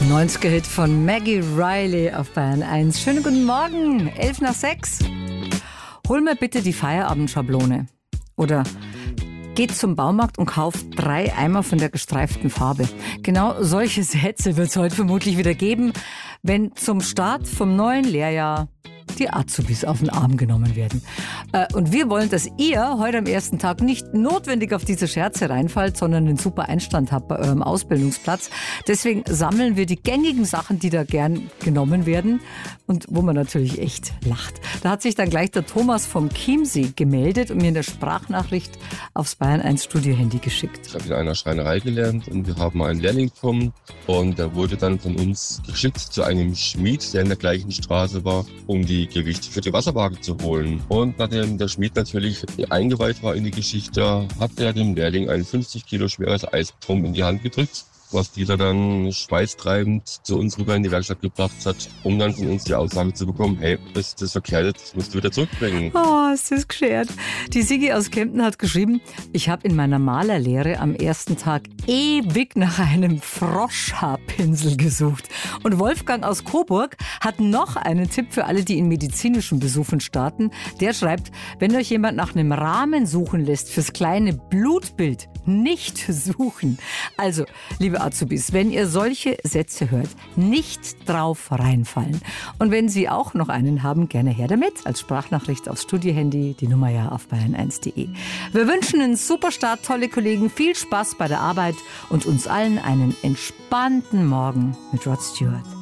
90er-Hit von Maggie Riley auf Bayern 1. Schönen guten Morgen, 5:11. Hol mir bitte die Feierabendschablone. Oder geht zum Baumarkt und kauft 3 Eimer von der gestreiften Farbe. Genau solche Sätze wird es heute vermutlich wieder geben, wenn zum Start vom neuen Lehrjahr die Azubis auf den Arm genommen werden. Und wir wollen, dass ihr heute am ersten Tag nicht notwendig auf diese Scherze reinfallt, sondern einen super Einstand habt bei eurem Ausbildungsplatz. Deswegen sammeln wir die gängigen Sachen, die da gern genommen werden und wo man natürlich echt lacht. Da hat sich dann gleich der Thomas vom Chiemsee gemeldet und mir eine Sprachnachricht aufs Bayern 1 Studio-Handy geschickt. Ich habe in einer Schreinerei gelernt und wir haben einen Lehrling bekommen und der wurde dann von uns geschickt zu einem Schmied, der in der gleichen Straße war, um die Gewichte für die Wasserwaage zu holen. Und nachdem der Schmied natürlich eingeweiht war in die Geschichte, hat er dem Lehrling ein 50 Kilo schweres Eisbrumm in die Hand gedrückt, was dieser dann schweißtreibend zu uns rüber in die Werkstatt gebracht hat, um dann von uns die Aussage zu bekommen, hey, das ist verkehrt, das musst du wieder zurückbringen. Oh, ist das geschert. Die Sigi aus Kempten hat geschrieben, ich habe in meiner Malerlehre am ersten Tag ewig nach einem Froschhaarpinsel gesucht. Und Wolfgang aus Coburg hat noch einen Tipp für alle, die in medizinischen Besuchen starten. Der schreibt, wenn euch jemand nach einem Rahmen suchen lässt fürs kleine Blutbild, nicht suchen. Also, liebe Azubis, wenn ihr solche Sätze hört, nicht drauf reinfallen. Und wenn Sie auch noch einen haben, gerne her damit. Als Sprachnachricht aufs Studiohandy, die Nummer ja auf bayern1.de. Wir wünschen einen super Start, tolle Kollegen, viel Spaß bei der Arbeit und uns allen einen entspannten Morgen mit Rod Stewart.